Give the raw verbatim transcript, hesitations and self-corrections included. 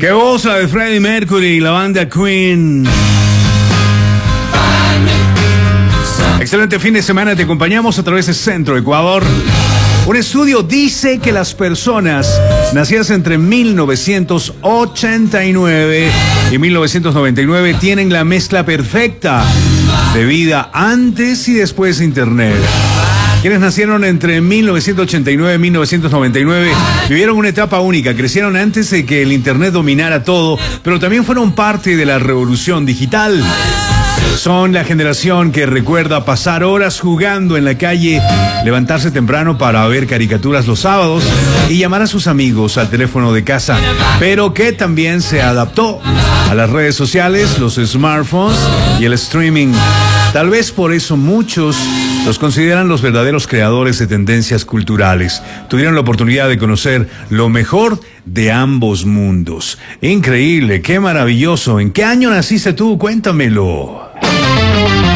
Qué voz la de Freddie Mercury y la banda Queen. Excelente fin de semana, te acompañamos a través de Centro Ecuador. Un estudio dice que las personas nacidas entre mil novecientos ochenta y nueve y mil novecientos noventa y nueve tienen la mezcla perfecta de vida antes y después de Internet. Quienes nacieron entre mil novecientos ochenta y nueve y mil novecientos noventa y nueve vivieron una etapa única, crecieron antes de que el Internet dominara todo, pero también fueron parte de la revolución digital. Son la generación que recuerda pasar horas jugando en la calle, levantarse temprano para ver caricaturas los sábados y llamar a sus amigos al teléfono de casa, pero que también se adaptó a las redes sociales, los smartphones y el streaming. Tal vez por eso muchos los consideran los verdaderos creadores de tendencias culturales. Tuvieron la oportunidad de conocer lo mejor de ambos mundos. Increíble, qué maravilloso. ¿En qué año naciste tú? Cuéntamelo.